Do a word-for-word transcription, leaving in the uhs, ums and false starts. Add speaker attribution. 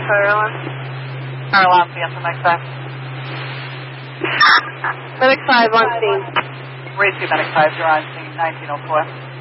Speaker 1: Fire alarm.
Speaker 2: Fire alarm, yes, I'm Medic five.
Speaker 1: Medic five on scene.
Speaker 2: Race two, Medic five, you're on scene, nineteen oh four.